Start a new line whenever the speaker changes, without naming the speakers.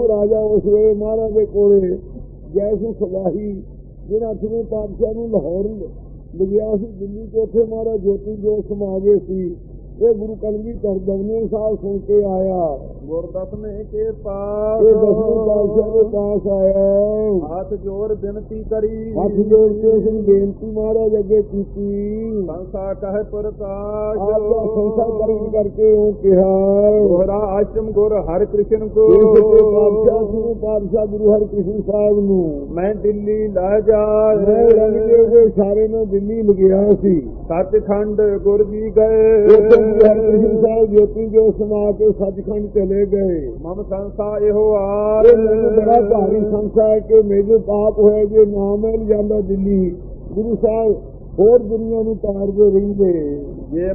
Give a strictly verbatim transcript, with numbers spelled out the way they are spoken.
ਰਾਜਾ ਉਸ ਵੇਲੇ ਮਹਾਰਾਜ ਦੇ ਕੋਲੇ ਜੈਸੂ ਸਵਾਹੀ ਜਿਹੜਾ ਅੱਠਵੇਂ ਪਾਤਸ਼ਾਹ ਨੂੰ ਲਾਹੌਰ ਲਿਆ ਸੀ ਦਿੱਲੀ ਤੋਂ, ਉੱਥੇ ਮਹਾਰਾਜ ਜੋਤੀ ਜੋਤ ਸਮਾ ਗਏ ਸੀ। ਇਹ ਗੁਰੂ ਕਲਗੀਧਰ ਦਸਵੇਂ ਸਾਹਿਬ ਸੁਣ ਕੇ ਆਇਆ,
ਗੁਰ ਦਸਵੇਂ ਕੇ ਪਾਸ
ਇਹ ਦਸਵੇਂ ਪਾਤਸ਼ਾਹ ਦੇ ਪਾਸ ਆਇਆ,
ਹੱਥ ਜੋੜ ਬਿਨਤੀ ਕਰੀ,
ਹੱਥ ਜੋੜ ਕੇ ਉਸ ਨੂੰ ਬੇਨਤੀ ਮਹਾਰਾਜ ਅੱਗੇ ਕੀਤੀ।
ਸੰਸਾ ਕਹਿ ਪ੍ਰਕਾਸ਼
ਆਪ ਦਾ ਸੰਸਾ ਕਰਨ ਕਰਕੇ ਉਹ ਕਿਹਾ,
ਦੋਹਰਾ ਆਸ਼ਰਮ ਗੁਰ ਹਰਿ ਕ੍ਰਿਸ਼ਨ ਕੋ,
ਇਹ ਸੱਚੇ ਪਾਤਸ਼ਾਹ ਗੁਰੂ ਪਾਤਸ਼ਾਹ ਗੁਰੂ ਹਰਿਕ੍ਰਿਸ਼ਨ ਸਾਹਿਬ ਨੂੰ
ਮੈਂ ਦਿੱਲੀ ਲੈ ਜਾ,
ਰੰਗਦੇਵ ਦੇ ਇਸ਼ਾਰੇ ਨਾਲ ਦਿੱਲੀ ਲਗਿਆ ਸੀ।
ਸੱਚਖੰਡ ਗੁਰ ਜੀ ਗਏ,
ਹਰਿਕ੍ਰਿਸ਼ਨ ਸਾਹਿਬ ਜੋਤੀ ਜੋ ਸਮਾ ਕੇ ਸੱਚਖੰਡ ਚਲੇ ਗਏ।
ਮਮ ਸੰਸਾ ਇਹੋ
ਇਹ
ਆਰ,
ਮੈਨੂੰ ਬੜਾ ਭਾਰੀ ਸੰਸਾ ਹੈ ਕਿ ਮੇਰੇ ਪਾਪ ਹੋਏ ਜੇ ਨਾ ਮਿਲ ਜਾਂਦਾ ਦਿੱਲੀ, ਗੁਰੂ ਸਾਹਿਬ ਹੋਰ ਦੁਨੀਆ ਨੂੰ ਤਾਰਦੇ ਰਹਿੰਦੇ।
ਜੇ